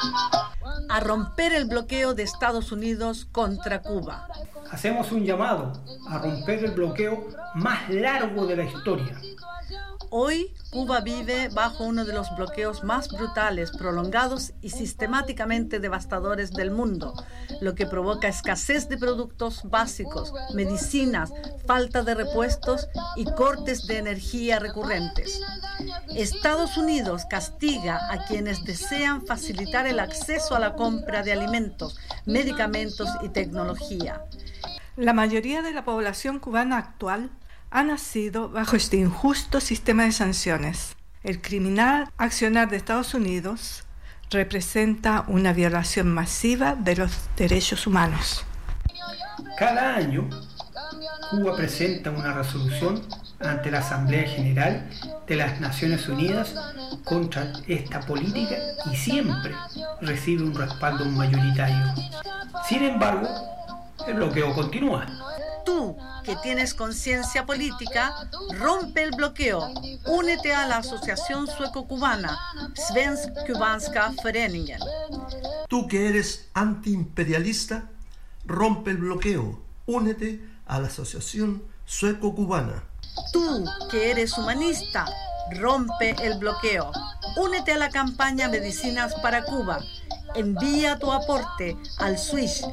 A romper el bloqueo de Estados Unidos contra Cuba. Hacemos un llamado a romper el bloqueo más largo de la historia. Hoy, Cuba vive bajo uno de los bloqueos más brutales, prolongados y sistemáticamente devastadores del mundo, lo que provoca escasez de productos básicos, medicinas, falta de repuestos y cortes de energía recurrentes. Estados Unidos castiga a quienes desean facilitar el acceso a la compra de alimentos, medicamentos y tecnología. La mayoría de la población cubana actual ha nacido bajo este injusto sistema de sanciones. El criminal accionar de Estados Unidos representa una violación masiva de los derechos humanos. Cada año, Cuba presenta una resolución ante la Asamblea General de las Naciones Unidas contra esta política y siempre recibe un respaldo mayoritario. Sin embargo, el bloqueo continúa. Tú, que tienes conciencia política, rompe el bloqueo. Únete a la Asociación Sueco-Cubana, Svensk-Kubanska Föreningen. Tú, que eres antiimperialista, rompe el bloqueo. Únete a la Asociación Sueco-Cubana. Tú, que eres humanista, rompe el bloqueo. Únete a la campaña Medicinas para Cuba. Envía tu aporte al Swish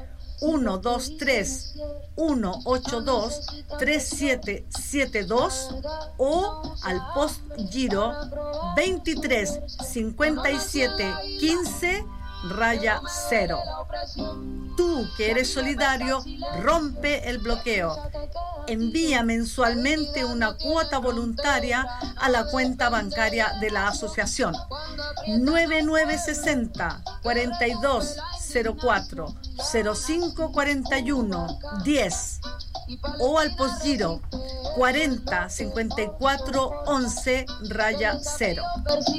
123-182-3772 o al postgiro 235715-0. Tú, que eres solidario, rompe el bloqueo. Envía mensualmente una cuota voluntaria a la cuenta bancaria de la asociación 9960 4204 0541 10 o al postgiro 405411-0.